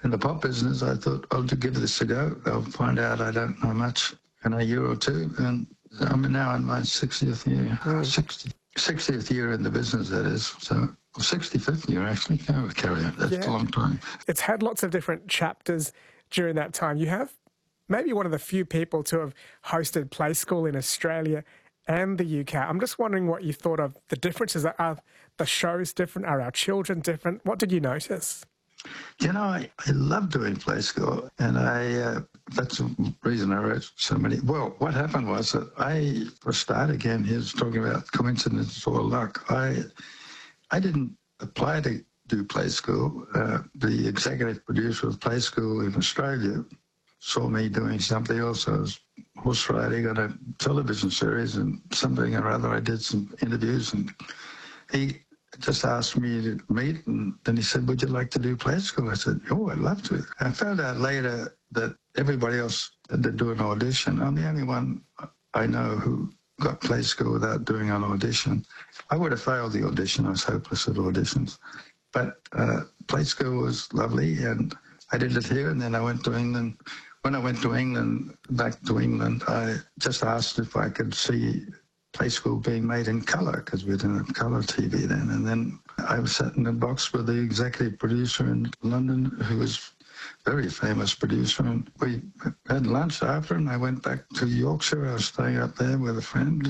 in the pop business, I thought, I'll give this a go. I'll find out I don't know much in a year or two. And I'm now in my 60th year, 60th year in the business, that is. So 65th year, actually. Oh, carry on. That's a long time. It's had lots of different chapters during that time. You have maybe one of the few people to have hosted Play School in Australia and the UK. I'm just wondering what you thought of the differences. Are the shows different? Are our children different? What did you notice? You know, I love doing Play School, and that's the reason I wrote so many. Well, what happened was that for a start, again, here's talking about coincidence or luck. I didn't apply to do Play School. The executive producer of Play School in Australia saw me doing something else. I was horse riding on a television series and something or other. I did some interviews, and he just asked me to meet, and then he said, would you like to do Play School? I said, oh, I'd love to. I found out later that everybody else had to do an audition. I'm the only one I know who got Play School without doing an audition. I would have failed the audition. I was hopeless at auditions. But Play School was lovely, and I did it here, and then I went to England. When I went to England, back to England, I just asked if I could see Play School being made in colour, because we didn't have colour TV then. And then I sat in a box with the executive producer in London, who was a very famous producer, and we had lunch after, and I went back to Yorkshire. I was staying up there with a friend,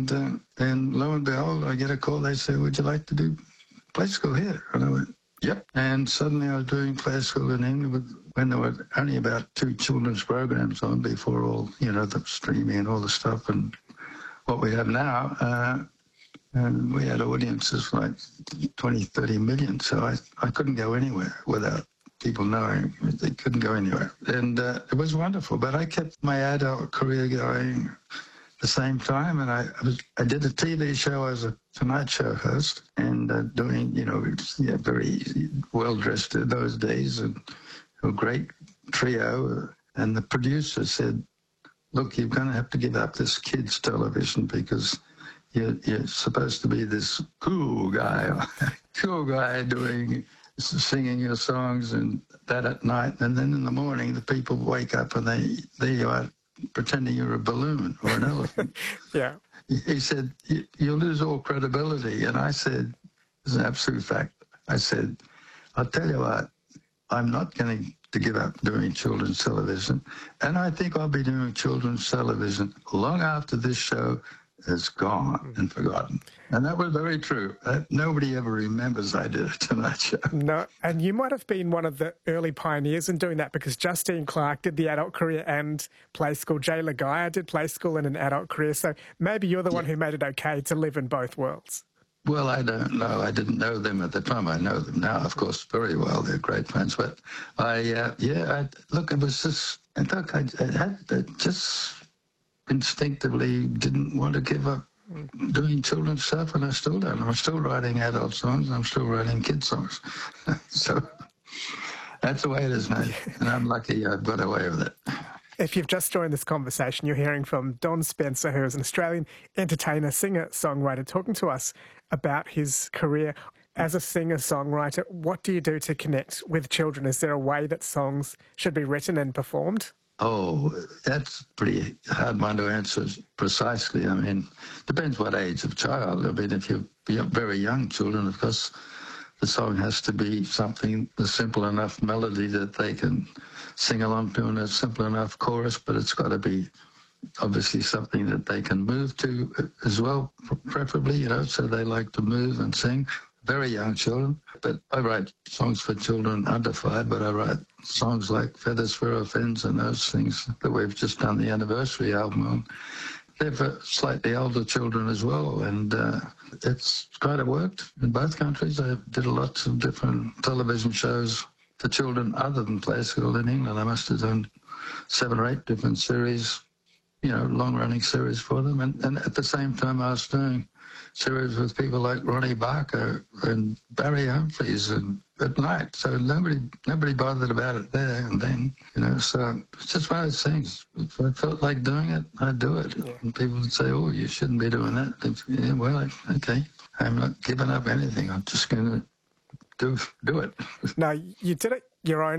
and lo and behold, I get a call. They say, would you like to do Play School here? And I went, yep. And suddenly I was doing Play School in England when there were only about 2 children's programs on before all, the streaming and all the stuff and what we have now. And we had audiences like 20, 30 million. So I couldn't go anywhere without people knowing. They couldn't go anywhere. And it was wonderful. But I kept my adult career going the same time, and I did a TV show as a Tonight Show host, and doing, very well-dressed in those days, and a great trio. And the producer said, look, you're going to have to give up this kids' television because you're supposed to be this cool guy singing your songs, and that at night. And then in the morning, the people wake up and there you are, pretending you're a balloon or an elephant. Yeah. He said, you'll lose all credibility. And I said, it's an absolute fact. I said, I'll tell you what, I'm not going to give up doing children's television. And I think I'll be doing children's television long after this show is gone and forgotten. And that was very true. Nobody ever remembers I did a Tonight Show. No, and you might have been one of the early pioneers in doing that, because Justine Clarke did the adult career and Play School. Jay Lagaya did Play School and an adult career. So maybe you're the one who made it okay to live in both worlds. Well, I don't know. I didn't know them at the time. I know them now, of course, very well. They're great friends. But look, it was just, I just instinctively didn't want to give up doing children's stuff, and I still don't. I'm still writing adult songs, and I'm still writing kids songs. So that's the way it is now. And I'm lucky I've got away with it. If you've just joined this conversation, you're hearing from Don Spencer, who is an Australian entertainer, singer, songwriter, talking to us about his career as a singer-songwriter. What do you do to connect with children? Is there a way that songs should be written and performed? Oh, that's a pretty hard one to answer precisely. I mean, depends what age of child. I mean, if you're very young children, of course, the song has to be something, a simple enough melody that they can sing along to, and a simple enough chorus, but it's got to be obviously something that they can move to as well, preferably, so they like to move and sing. Very young children. But I write songs for children under 5, but I write songs like Feathers, Furrow, Fins and those things that we've just done the anniversary album on. They're for slightly older children as well, and it's kind of worked in both countries. I did lots of different television shows for children other than Play School in England. I must have done 7 or 8 different series, long-running series for them. And at the same time, I was doing series with people like Ronnie Barker and Barry Humphries and at night. So nobody bothered about it there and then, so it's just one of those things. If I felt like doing it, I'd do it. Yeah. And people would say, oh, you shouldn't be doing that. Yeah, well, okay, I'm not giving up anything. I'm just going to do it. No, you did it your own